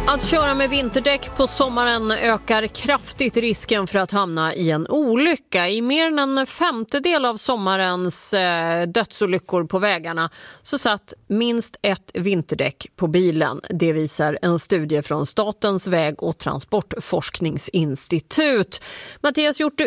Att köra med vinterdäck på sommaren ökar kraftigt risken för att hamna i en olycka. I mer än en femtedel av sommarens dödsolyckor på vägarna så satt minst ett vinterdäck på bilen. Det visar en studie från Statens väg- och transportforskningsinstitut. Mattias Hjort,